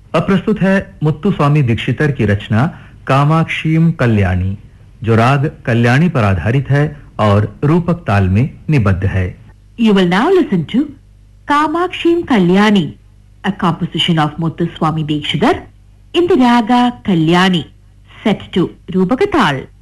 अब प्रस्तुत है मुत्तुस्वामी दीक्षितर की रचना कामाक्षीम कल्याणी, जो राग कल्याणी पर आधारित है और रूपक ताल में निबद्ध है। You will now listen to Kamakshim Kalyani, a composition of Muthuswami Dikshitar in the raga Kalyani, set to Rupaka Tal.